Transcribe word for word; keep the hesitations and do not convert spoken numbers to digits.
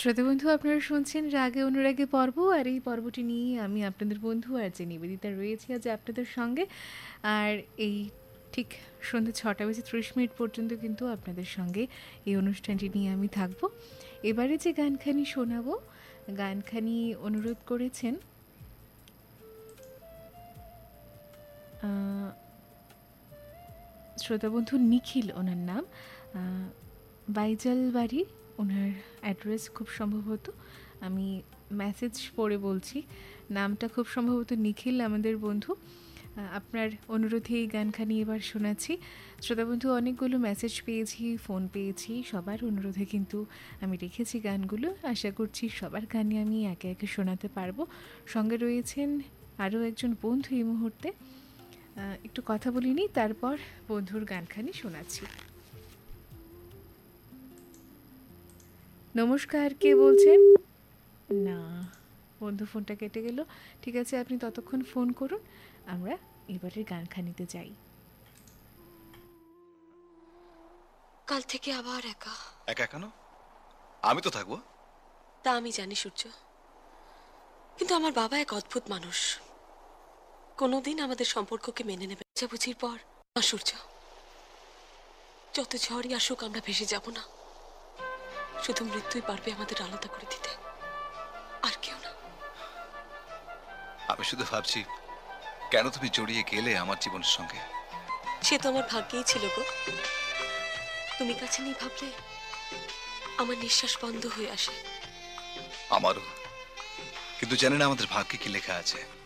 শ্রোতা বন্ধু, আপনারা শুনছেন রাগে অনুরাগে পর্ব, আর এই পর্বটি নিয়ে আমি আপনাদের বন্ধু আর যে নিবেদিতা রয়েছি আজ আপনাদের সঙ্গে। আর এই ঠিক সন্ধ্যে ছটা বেজে ত্রিশ মিনিট পর্যন্ত কিন্তু আপনাদের সঙ্গে এই অনুষ্ঠানটি নিয়ে আমি থাকবো। এবারে যে গানখানি শোনাবো, গানখানি অনুরোধ করেছেন শ্রোতা বন্ধু নিখিল, ওনার নাম বাইজাল বাড়ি, ওনার অ্যাড্রেস খুব সম্ভবত, আমি মেসেজ পড়ে বলছি, নামটা খুব সম্ভবত নিখিল আমাদের বন্ধু। আপনার অনুরোধে এই গানখানি এবার শোনাচ্ছি। শ্রোতা বন্ধু, অনেকগুলো মেসেজ পেয়েছি, ফোন পেয়েছি, সবার অনুরোধে কিন্তু আমি রেখেছি গানগুলো। আশা করছি সবার গানই আমি একে একে শোনাতে পারবো। সঙ্গে রয়েছেন আরও একজন বন্ধু এই মুহূর্তে, একটু কথা বলিনি, তারপর বন্ধুর গানখানি শোনাচ্ছি। নমস্কার, কে বলছেন? না, বন্ধু ফোনটা কেটে গেল। ঠিক আছে, আপনি ততক্ষণ ফোন করুন, আমরা এবারের গানখানিতে যাই। কাল থেকে আবার একা। একা কেন? আমি তো থাকবো। তা আমি জানি সূর্য, কিন্তু আমার বাবা এক অদ্ভুত মানুষ, কোনোদিন আমাদের সম্পর্ককে মেনে নেবে বুঝির পর। না সূর্য, যত ঝড়ই আসুক আমরা ভেসে যাব না, শুধু মৃত্যুই পারবে আমাদের আলাদা করে দিতে, আর কেউ না। আমি শুধু ভাবছি কেন তুমি জড়িয়ে গেলে আমার জীবনের সঙ্গে। সে তো আমার ভাগ্যেই ছিল গো, তুমি কাছে নেই ভাবলে আমার নিঃশ্বাস বন্ধ হয়ে আসে। আমারও, কিন্তু জানি না আমাদের ভাগ্যে কি লেখা আছে।